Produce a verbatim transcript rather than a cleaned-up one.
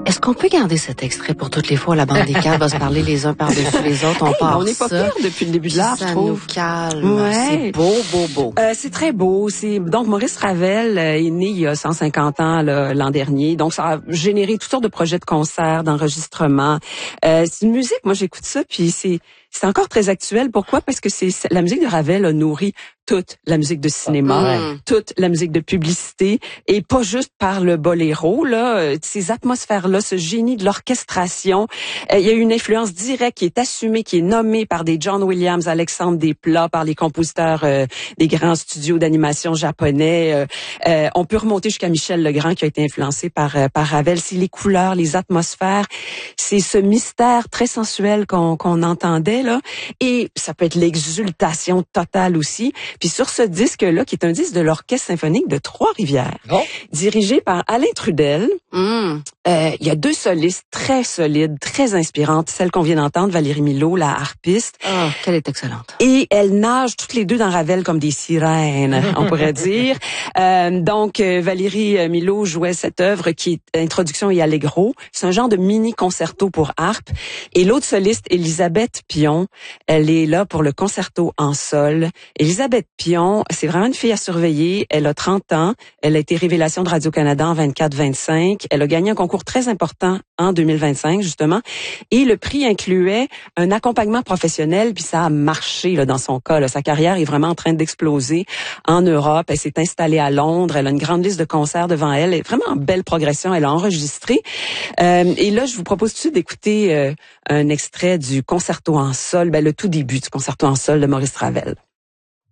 Est-ce qu'on peut garder cet extrait pour toutes les fois où la bande des quatre va se parler les uns par-dessus les autres? On hey, part on n'est pas ça. pire depuis le début de l'art, je trouve. Ça nous calme. Ouais. C'est beau, beau, beau. Euh, c'est très beau. C'est donc Maurice Ravel euh, est né il y a cent cinquante ans là, l'an dernier. Donc ça a généré toutes sortes de projets de concerts, d'enregistrements. Euh, c'est une musique. Moi j'écoute ça puis c'est c'est encore très actuel. Pourquoi? Parce que c'est la musique de Ravel a nourri toute la musique de cinéma, mmh. toute la musique de publicité, et pas juste par le boléro, là, ces atmosphères-là, ce génie de l'orchestration. Il y a une influence directe qui est assumée, qui est nommée par des John Williams, Alexandre Desplat, par les compositeurs euh, des grands studios d'animation japonais. Euh, euh, on peut remonter jusqu'à Michel Legrand qui a été influencé par, euh, par Ravel. C'est les couleurs, les atmosphères, c'est ce mystère très sensuel qu'on, qu'on entendait, là, et ça peut être l'exultation totale aussi. Puis sur ce disque-là, qui est un disque de l'Orchestre symphonique de Trois-Rivières, oh. dirigé par Alain Trudel, mm. euh, il y a deux solistes très solides, très inspirantes. Celle qu'on vient d'entendre, Valérie Milot, la harpiste. Oh, qu'elle est excellente. Et elles nagent toutes les deux dans Ravel comme des sirènes, on pourrait dire. Euh, donc, euh, Valérie Milot jouait cette œuvre qui est Introduction et Allegro. C'est un genre de mini-concerto pour harpe. Et l'autre soliste, Elisabeth Pion, elle est là pour le concerto en sol. Elisabeth Pion, c'est vraiment une fille à surveiller. Elle a trente ans. Elle a été révélation de Radio-Canada en vingt-quatre vingt-cinq. Elle a gagné un concours très important en deux mille vingt-cinq, justement. Et le prix incluait un accompagnement professionnel, puis ça a marché là, dans son cas. Là. Sa carrière est vraiment en train d'exploser en Europe. Elle s'est installée à Londres. Elle a une grande liste de concerts devant elle. Elle est vraiment en belle progression. Elle a enregistré. Euh, et là, je vous propose tout de suite d'écouter euh, un extrait du concerto en sol, ben, le tout début du concerto en sol de Maurice Ravel.